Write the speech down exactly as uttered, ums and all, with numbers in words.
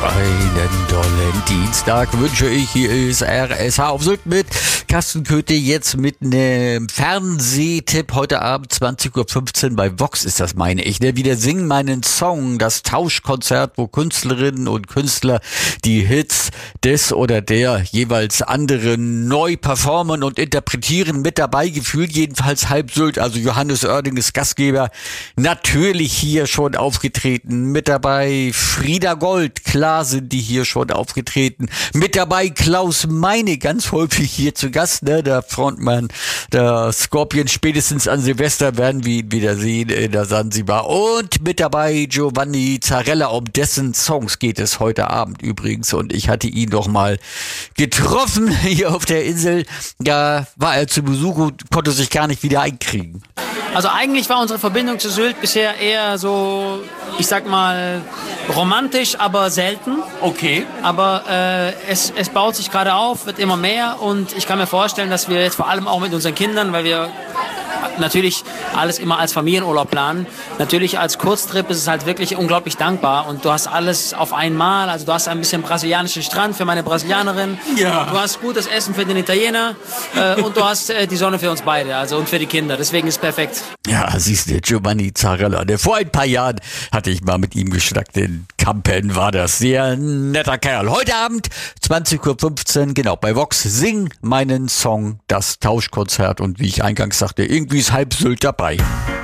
Einen tollen Dienstag wünsche ich. Hier ist R S H auf Sylt mit Carsten Köthe, jetzt mit einem Fernsehtipp. Heute Abend zwanzig Uhr fünfzehn bei Vox ist das, meine ich. Ne? Wieder singen meinen Song, das Tauschkonzert, wo Künstlerinnen und Künstler die Hits des oder der jeweils anderen neu performen und interpretieren. Mit dabei gefühlt jedenfalls halb Sylt, also Johannes Oerding ist Gastgeber. Natürlich hier schon aufgetreten. Mit dabei Frieda Gold, klar sind die hier schon aufgetreten. Mit dabei Klaus Meine, ganz häufig hier zu Gast, ne? Der Frontmann der Scorpion. Spätestens an Silvester werden wir ihn wieder sehen in der Sansibar. Und mit dabei Giovanni Zarella, um dessen Songs geht es heute Abend übrigens. Und ich hatte ihn doch mal getroffen hier auf der Insel. Da war er zu Besuch und konnte sich gar nicht wieder einkriegen. Also eigentlich war unsere Verbindung zu Sylt bisher eher so, ich sag mal, romantisch, aber selten. Okay. Aber äh, es, es baut sich gerade auf, wird immer mehr und ich kann mir vorstellen, dass wir jetzt vor allem auch mit unseren Kindern, weil wir natürlich alles immer als Familienurlaub planen. Natürlich als Kurztrip ist es halt wirklich unglaublich dankbar und du hast alles auf einmal. Also du hast ein bisschen brasilianischen Strand für meine Brasilianerin. Ja. Du hast gutes Essen für den Italiener äh, und du hast äh, die Sonne für uns beide, also und für die Kinder. Deswegen ist es perfekt. Ja, siehst du, Giovanni Zarella. Der vor ein paar Jahren hatte ich mal mit ihm geschnackt. In Kampen war das. Sehr netter Kerl. Heute Abend zwanzig Uhr fünfzehn, genau, bei Vox, sing meinen Song, das Tauschkonzert. Und wie ich eingangs sagte, irgendwie ist halb Sylt dabei.